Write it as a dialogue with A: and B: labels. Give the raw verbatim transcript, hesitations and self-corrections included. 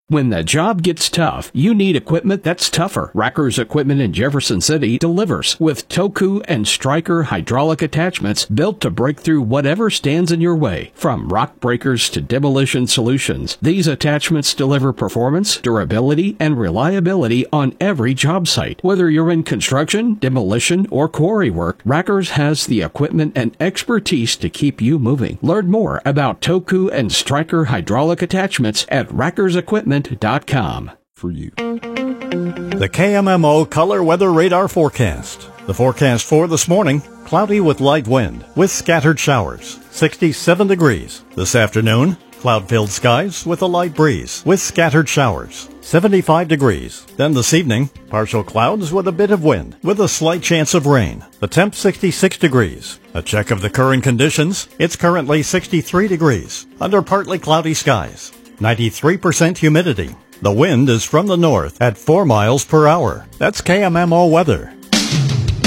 A: When the job gets tough, you need equipment that's tougher. Racker's Equipment in Jefferson City delivers with Toku and Stryker hydraulic attachments built to break through whatever stands in your way. From rock breakers to demolition solutions, these attachments deliver performance, durability, and reliability on every job site. Whether you're in construction, demolition, or quarry work, Racker's has the equipment and expertise to keep you moving. Learn more about Toku and Stryker hydraulic attachments at Racker's Equipment dot com.
B: For you. The K M M O Color Weather Radar Forecast. The forecast for this morning, cloudy with light wind, with scattered showers, sixty-seven degrees. This afternoon, cloud-filled skies with a light breeze, with scattered showers, seventy-five degrees. Then this evening, partial clouds with a bit of wind, with a slight chance of rain. The temp sixty-six degrees. A check of the current conditions, it's currently sixty-three degrees, under partly cloudy skies. ninety-three percent humidity. The wind is from the north at four miles per hour. That's K M M O weather.